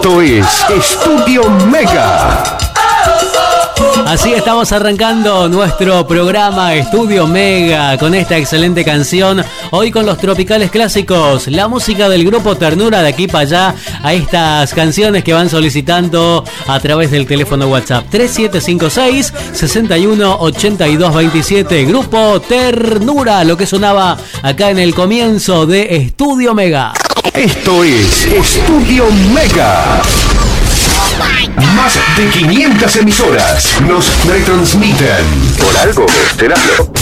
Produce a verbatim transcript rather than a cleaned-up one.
Esto es Estudio Mega. Así estamos arrancando nuestro programa Estudio Mega con esta excelente canción. Hoy con los tropicales clásicos, la música del grupo Ternura, de aquí para allá a estas canciones que van solicitando a través del teléfono WhatsApp tres siete cinco seis, seis uno ocho dos dos siete. Grupo Ternura, lo que sonaba acá en el comienzo de Estudio Mega. Esto es Estudio Mega. Más de quinientas emisoras nos retransmiten. Por algo será.